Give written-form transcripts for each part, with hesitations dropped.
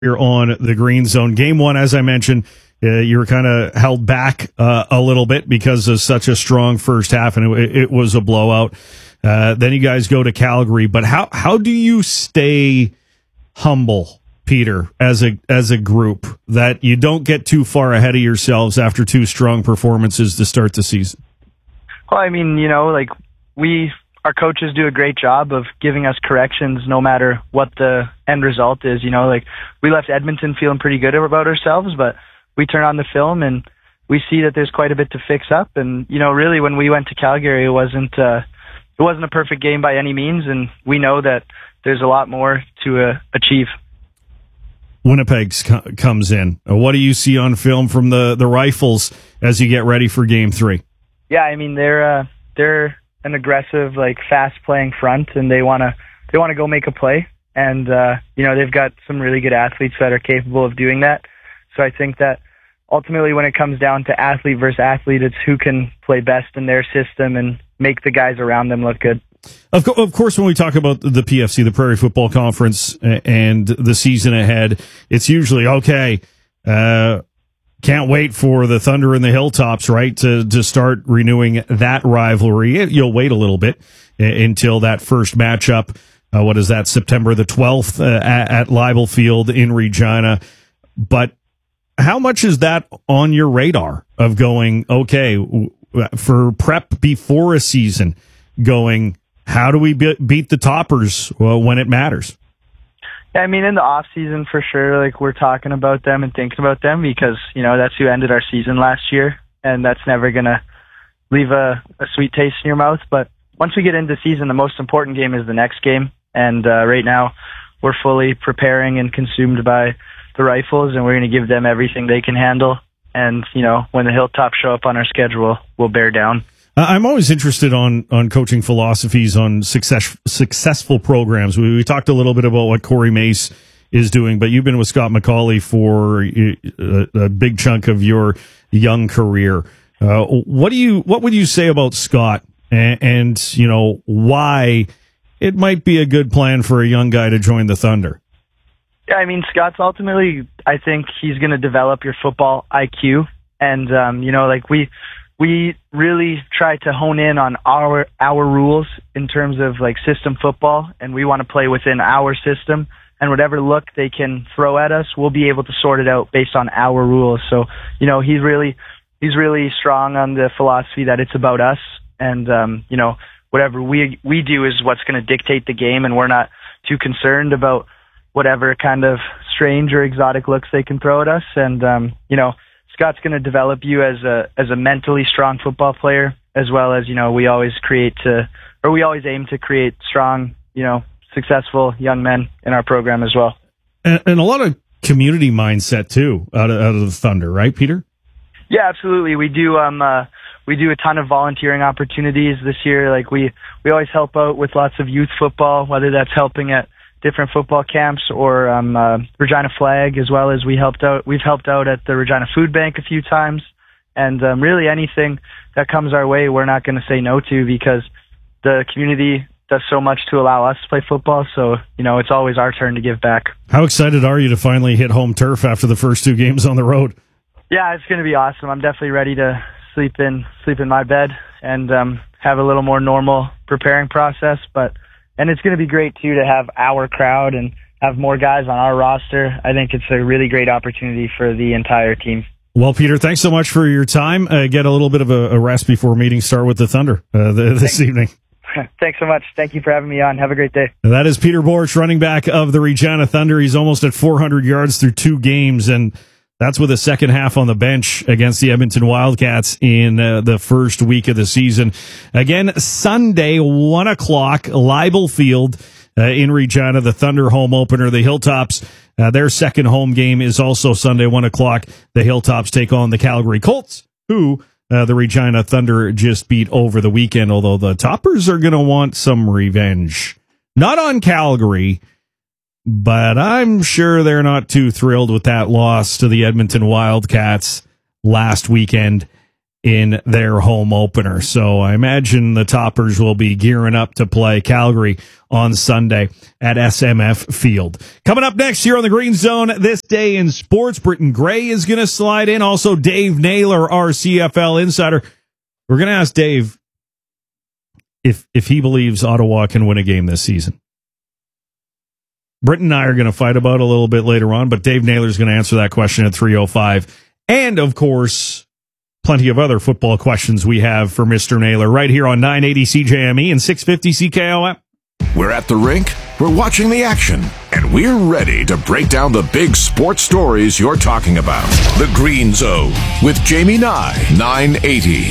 You're on the Green Zone. Game one, as I mentioned, you were kind of held back a little bit because of such a strong first half, and it was a blowout. Then you guys go to Calgary. But how do you stay humble, Peter, as a group, that you don't get too far ahead of yourselves after two strong performances to start the season? Well, I mean, our coaches do a great job of giving us corrections no matter what the end result is. We left Edmonton feeling pretty good about ourselves, but we turn on the film and we see that there's quite a bit to fix up. And, really when we went to Calgary, it wasn't a perfect game by any means. And we know that there's a lot more to achieve. Winnipeg comes in. What do you see on film from the Rifles as you get ready for game three? Yeah, I mean, they're an aggressive, fast playing front, and they want to go make a play. And, they've got some really good athletes that are capable of doing that. So I think that ultimately when it comes down to athlete versus athlete, it's who can play best in their system and make the guys around them look good. Of course, when we talk about the PFC, the Prairie Football Conference, and the season ahead, it's usually, okay, can't wait for the Thunder and the Hilltops, right, to start renewing that rivalry. You'll wait a little bit until that first matchup. What is that, September the 12th at Leibel Field in Regina. But how much is that on your radar of going, okay, for prep before a season, going, how do we beat the toppers when it matters? Yeah, I mean, in the off season for sure, we're talking about them and thinking about them because, that's who ended our season last year, and that's never going to leave a sweet taste in your mouth. But once we get into season, the most important game is the next game. And right now we're fully preparing and consumed by the Rifles, and we're going to give them everything they can handle. And, when the Hilltops show up on our schedule, we'll bear down. I'm always interested on coaching philosophies on successful programs. We talked a little bit about what Corey Mace is doing, but you've been with Scott McAuley for a big chunk of your young career. What would you say about Scott and why it might be a good plan for a young guy to join the Thunder? Yeah, I mean, Scott's ultimately, I think he's going to develop your football IQ. And, we really try to hone in on our rules in terms of system football, and we want to play within our system. And whatever look they can throw at us, we'll be able to sort it out based on our rules. So, he's really strong on the philosophy that it's about us, and whatever we do is what's going to dictate the game, and we're not too concerned about whatever kind of strange or exotic looks they can throw at us. And Scott's going to develop you as a mentally strong football player, as well as, we always aim to create strong, successful young men in our program as well. And a lot of community mindset too out of the Thunder, right, Peter? Yeah, absolutely. We do a ton of volunteering opportunities this year. We always help out with lots of youth football, whether that's helping at different football camps or Regina Flag, as well as we've helped out at the Regina Food Bank a few times. And really anything that comes our way, we're not going to say no to, because the community does so much to allow us to play football. So, it's always our turn to give back. How excited are you to finally hit home turf after the first two games on the road? Yeah, it's going to be awesome. I'm definitely ready to sleep in my bed and have a little more normal preparing process. And it's going to be great, too, to have our crowd and have more guys on our roster. I think it's a really great opportunity for the entire team. Well, Peter, thanks so much for your time. Get a little bit of a rest before meeting start with the Thunder this evening. Thanks so much. Thank you for having me on. Have a great day. That is Peter Boruch, running back of the Regina Thunder. He's almost at 400 yards through two games, and that's with a second half on the bench against the Edmonton Wildcats in the first week of the season. Again, Sunday, 1 o'clock, Leibel Field in Regina, the Thunder home opener. The Hilltops, their second home game is also Sunday, 1 o'clock. The Hilltops take on the Calgary Colts, who the Regina Thunder just beat over the weekend, although the Toppers are going to want some revenge. Not on Calgary, but I'm sure they're not too thrilled with that loss to the Edmonton Wildcats last weekend in their home opener. So I imagine the Toppers will be gearing up to play Calgary on Sunday at SMF Field. Coming up next here on the Green Zone, This Day in Sports, Britton Gray is going to slide in. Also, Dave Naylor, our CFL insider. We're going to ask Dave if he believes Ottawa can win a game this season. Britton and I are going to fight about it a little bit later on, but Dave Naylor is going to answer that question at 3:05. And, of course, plenty of other football questions we have for Mr. Naylor right here on 980 CJME and 650 CKOM. We're at the rink, we're watching the action, and we're ready to break down the big sports stories you're talking about. The Green Zone with Jamie Nye, 980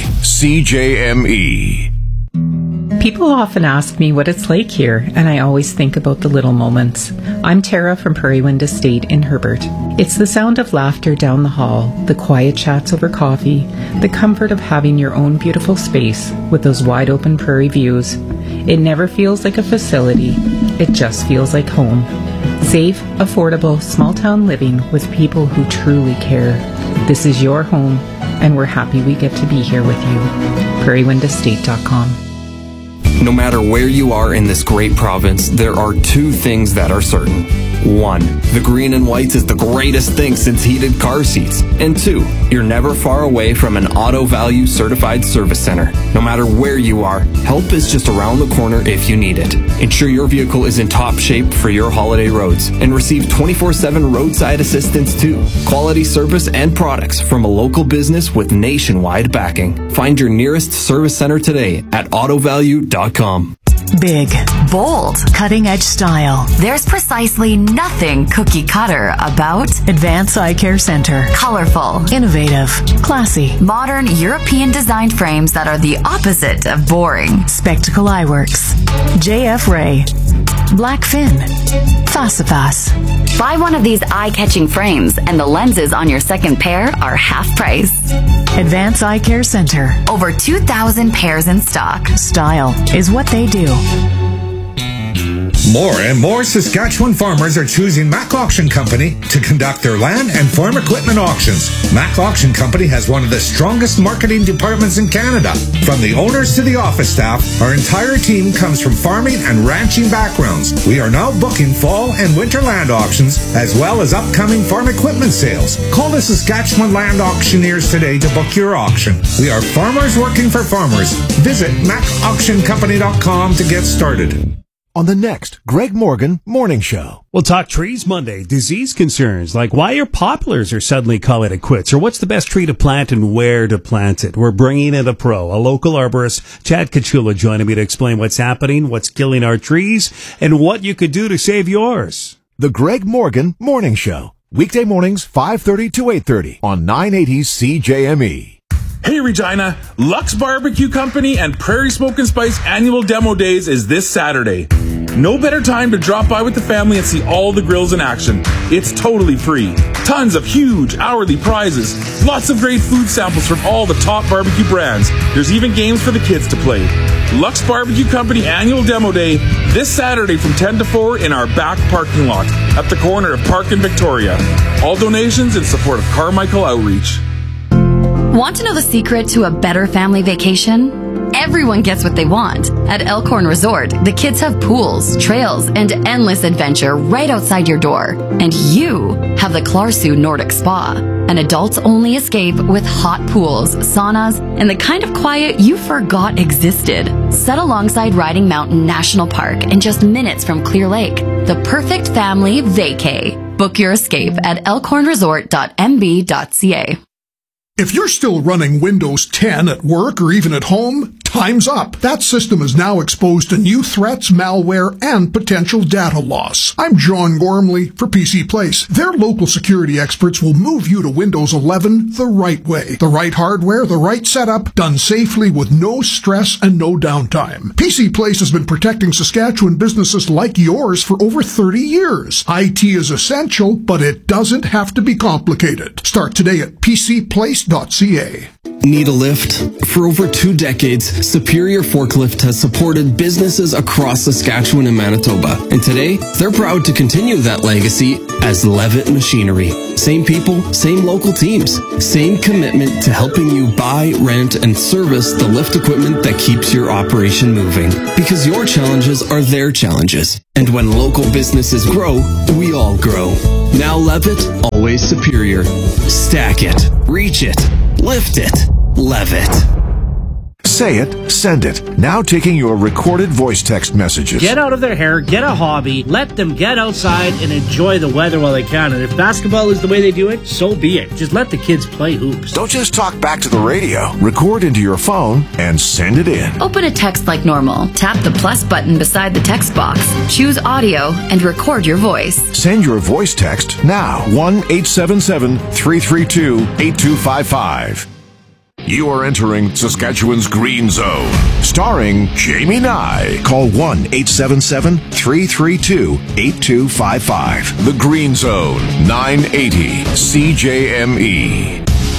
CJME. People often ask me what it's like here, and I always think about the little moments. I'm Tara from Prairie Wind Estate in Herbert. It's the sound of laughter down the hall, the quiet chats over coffee, the comfort of having your own beautiful space with those wide open prairie views. It never feels like a facility, it just feels like home. Safe, affordable, small town living with people who truly care. This is your home, and we're happy we get to be here with you. prairiewindestate.com. No matter where you are in this great province, there are two things that are certain. One, the green and whites is the greatest thing since heated car seats. And two, you're never far away from an Auto Value certified service center. No matter where you are, help is just around the corner if you need it. Ensure your vehicle is in top shape for your holiday roads and receive 24/7 roadside assistance too. Quality service and products from a local business with nationwide backing. Find your nearest service center today at autovalue.com. Big, bold, cutting-edge style. There's precisely nothing cookie-cutter about Advance Eye Care Center. Colorful, innovative, classy, modern European-designed frames that are the opposite of boring. Spectacle Eyeworks, JF Ray, Blackfin, Facipas. Buy one of these eye-catching frames and the lenses on your second pair are half price. Advance Eye Care Center. Over 2,000 pairs in stock. Style is what they do. More and more Saskatchewan farmers are choosing Mac Auction Company to conduct their land and farm equipment auctions. Mac Auction Company has one of the strongest marketing departments in Canada. From the owners to the office staff, our entire team comes from farming and ranching backgrounds. We are now booking fall and winter land auctions, as well as upcoming farm equipment sales. Call the Saskatchewan Land Auctioneers today to book your auction. We are farmers working for farmers. Visit MacAuctionCompany.com to get started. On the next Greg Morgan Morning Show. We'll talk trees Monday, disease concerns, like why your poplars are suddenly calling it quits, or what's the best tree to plant and where to plant it. We're bringing in a pro, a local arborist, Chad Kachula, joining me to explain what's happening, what's killing our trees, and what you could do to save yours. The Greg Morgan Morning Show. Weekday mornings, 5:30 to 8:30 on 980 CJME. Hey Regina, Lux Barbecue Company and Prairie Smoke and Spice annual demo days is this Saturday. No better time to drop by with the family and see all the grills in action. It's totally free. Tons of huge hourly prizes. Lots of great food samples from all the top barbecue brands. There's even games for the kids to play. Lux Barbecue Company annual demo day this Saturday from 10 to 4 in our back parking lot at the corner of Park and Victoria. All donations in support of Carmichael Outreach. Want to know the secret to a better family vacation? Everyone gets what they want. At Elkhorn Resort, the kids have pools, trails, and endless adventure right outside your door. And you have the Clarsu Nordic Spa, an adults-only escape with hot pools, saunas, and the kind of quiet you forgot existed. Set alongside Riding Mountain National Park and just minutes from Clear Lake. The perfect family vacay. Book your escape at elkhornresort.mb.ca. If you're still running Windows 10 at work or even at home, time's up. That system is now exposed to new threats, malware, and potential data loss. I'm John Gormley for PC Place. Their local security experts will move you to Windows 11 the right way. The right hardware, the right setup, done safely with no stress and no downtime. PC Place has been protecting Saskatchewan businesses like yours for over 30 years. IT is essential, but it doesn't have to be complicated. Start today at PCPlace.com forklifts.ca. Need a lift? For over 2 decades, Superior Forklift has supported businesses across Saskatchewan and Manitoba. And today, they're proud to continue that legacy as Levitt Machinery. Same people, same local teams, same commitment to helping you buy, rent, and service the lift equipment that keeps your operation moving. Because your challenges are their challenges. And when local businesses grow, we all grow. Now Levitt, always superior. Stack it, reach it, lift it, Levitt. Say it, send it. Now taking your recorded voice text messages. Get out of their hair, get a hobby, let them get outside and enjoy the weather while they can. And if basketball is the way they do it, so be it. Just let the kids play hoops. Don't just talk back to the radio. Record into your phone and send it in. Open a text like normal. Tap the plus button beside the text box. Choose audio and record your voice. Send your voice text now. 1-877-332-8255. You are entering Saskatchewan's Green Zone. Starring Jamie Nye. Call 1-877-332-8255. The Green Zone, 980 CJME.